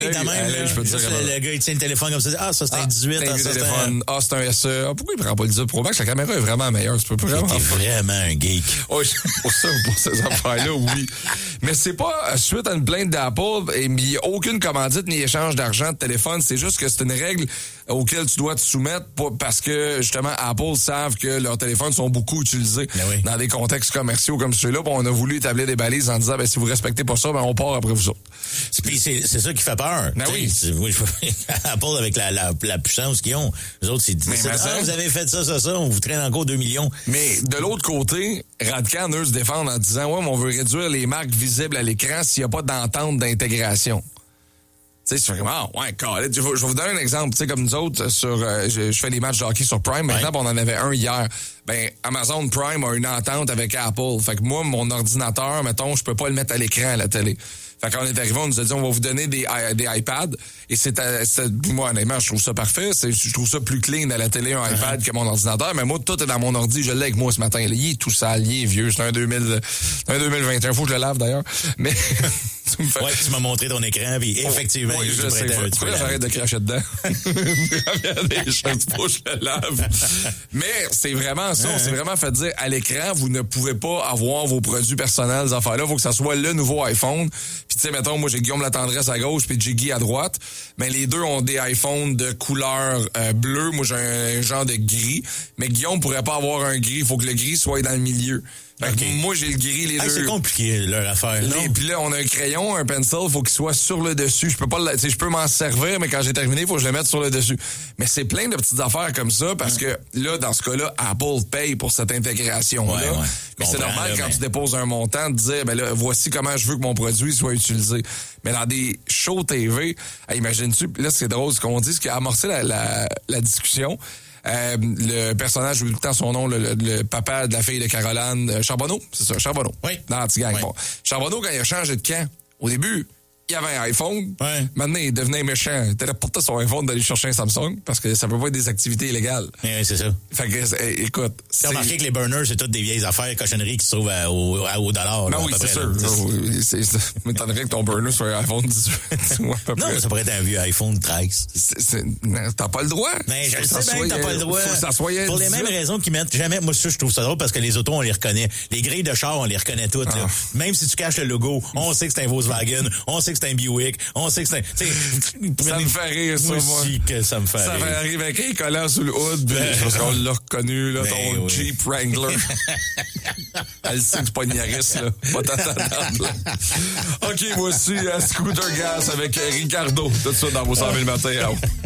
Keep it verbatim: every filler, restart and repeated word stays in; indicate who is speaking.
Speaker 1: Quand même,
Speaker 2: allez,
Speaker 1: là,
Speaker 2: je peux te
Speaker 1: juste
Speaker 2: dire.
Speaker 1: le, le gars, il tient le téléphone comme ça. Ah, ça, c'est un dix-huit.
Speaker 2: Ah,
Speaker 1: Ah,
Speaker 2: c'est
Speaker 1: ça,
Speaker 2: un
Speaker 1: c'est un...
Speaker 2: téléphone. Ah, c'est un S E. Ah, pourquoi il prend pas le dix-huit Pro Max? La caméra est vraiment meilleure. Tu peux pas vraiment
Speaker 1: T'es
Speaker 2: faire.
Speaker 1: vraiment un geek.
Speaker 2: Oui, pour ça, pour ces affaires-là, oui. Mais c'est pas suite à une plainte d'Apple, et il n'y a aucune commandite ni échange d'argent de téléphone. C'est juste que c'est une règle auquel tu dois te soumettre parce que, justement, Apple savent que leurs téléphones sont beaucoup utilisés
Speaker 1: oui.
Speaker 2: dans des contextes commerciaux comme ceux-là. Bon, on a voulu établir des balises en disant, ben, si vous respectez pas ça, ben, on part après vous autres.
Speaker 1: Puis c'est, c'est ça qui fait peur.
Speaker 2: Ben oui.
Speaker 1: oui Apple, avec la, la, la puissance qu'ils ont, les autres, c'est, c'est ah, ça, vous avez fait ça, ça, ça, on vous traîne encore deux millions.
Speaker 2: Mais de l'autre côté, Radcan, eux, se défendent en disant, ouais, mais on veut réduire les marques visibles à l'écran s'il n'y a pas d'entente d'intégration. Tu sais, c'est vraiment, ouais, carré. Je vais vous donner un exemple. Tu sais, comme nous autres, sur, euh, je, je fais des matchs de hockey sur Prime. Maintenant, ouais. On en avait un hier. Ben, Amazon Prime a une entente avec Apple. Fait que moi, mon ordinateur, mettons, je peux pas le mettre à l'écran à la télé. Fait qu'on est arrivé, on nous a dit, on va vous donner des, des iPads. Et c'était, c'était, moi, honnêtement, je trouve ça parfait. C'est, je trouve ça plus clean à la télé, un iPad, uh-huh. que mon ordinateur. Mais moi, tout est dans mon ordi. Je l'ai avec moi ce matin. Il est tout sale, il est vieux. C'est un deux mille, un deux mille vingt et un. Faut que je le lave, d'ailleurs. Mais,
Speaker 1: tu me fais... Ouais, tu m'as montré ton écran, puis effectivement,
Speaker 2: oh, ouais,
Speaker 1: il
Speaker 2: je sais. Faut que j'arrête de cracher dedans. Des choses, faut que je le lave. Mais c'est vraiment ça. Uh-huh. C'est vraiment fait dire, à l'écran, vous ne pouvez pas avoir vos produits personnels, ces affaires-là. Faut que ça soit le nouveau iPhone. Puis tu sais, mettons, moi, j'ai Guillaume Latendresse à gauche puis Jiggy à droite. Mais les deux ont des iPhones de couleur euh, bleue. Moi, j'ai un, un genre de gris. Mais Guillaume pourrait pas avoir un gris. Il faut que le gris soit dans le milieu. Okay. Moi, j'ai le gris, les ah, deux.
Speaker 1: C'est compliqué, leur affaire.
Speaker 2: Et puis là, on a un crayon, un pencil, il faut qu'il soit sur le dessus. Je peux pas, tu sais, je peux m'en servir, mais quand j'ai terminé, il faut que je le mette sur le dessus. Mais c'est plein de petites affaires comme ça, parce que là, dans ce cas-là, Apple paye pour cette intégration-là. Ouais, ouais. Mais c'est normal, là, quand mais... tu déposes un montant, de dire, ben là, voici comment je veux que mon produit soit utilisé. Mais dans des shows T V, imagine-tu, là, c'est drôle ce qu'on dit, ce qui a amorcé la, la, la discussion. Euh, le personnage, j'oublie tout le temps son nom, le, le, le papa de la fille de Caroline, euh, Charbonneau, c'est ça, Charbonneau.
Speaker 1: Oui.
Speaker 2: Dans Antigang.
Speaker 1: Oui.
Speaker 2: Bon. Charbonneau, quand il a changé de camp, au début, il avait un iPhone.
Speaker 1: Oui.
Speaker 2: Maintenant, il devenait méchant. Il téléportait son iPhone d'aller chercher un Samsung parce que ça peut pas être des activités illégales.
Speaker 1: Oui, c'est ça.
Speaker 2: Fait que, é, écoute.
Speaker 1: Tu as remarqué que les burners, c'est toutes des vieilles affaires, cochonneries qui se trouvent à, au, à, au dollar.
Speaker 2: Non, là, oui, c'est sûr. Oui, c'est, c'est, m'étonnerait que ton burner soit un iPhone dix-huit.
Speaker 1: Non, mais ça pourrait être un vieux iPhone treize.
Speaker 2: C'est, c'est, t'as pas le droit.
Speaker 1: Mais je sais bien que t'as pas le droit.
Speaker 2: Faut que ça soit
Speaker 1: pour les mêmes raisons qu'ils mettent jamais. Moi, ça, je trouve ça drôle parce que les autos, on les reconnaît. Les grilles de char, on les reconnaît toutes. Ah. Là. Même si tu caches le logo, on sait que c'est un Volkswagen, on sait que c'est un Buick, on sait que c'est un...
Speaker 2: Ça me fait rire, ça, moi.
Speaker 1: aussi que ça me fait
Speaker 2: ça
Speaker 1: rire.
Speaker 2: Ça fait arriver avec un collant sous le hood, ben, parce qu'on l'a reconnu, là, ben, ton oui. Jeep Wrangler. Elle sait que c'est pas une Yaris, là. Pas t'attendre, là. OK, voici uh, Scooter Gas avec Ricardo. Tout ça dans vos cent mille matins.